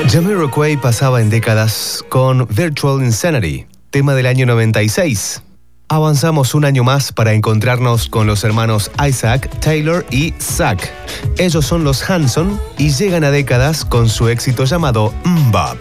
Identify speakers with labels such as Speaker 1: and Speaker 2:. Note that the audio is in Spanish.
Speaker 1: Jamiroquai pasaba en décadas con Virtual Insanity, tema del año 96. Avanzamos un año más para encontrarnos con los hermanos Isaac, Taylor y Zach. Ellos son los Hanson y llegan a décadas con su éxito llamado MMMBop.